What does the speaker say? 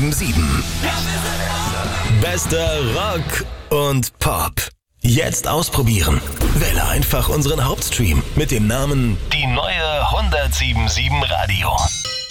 107.7. Bester Rock und Pop. Jetzt ausprobieren. Wähle einfach unseren Hauptstream mit dem Namen Die neue 107.7 Radio.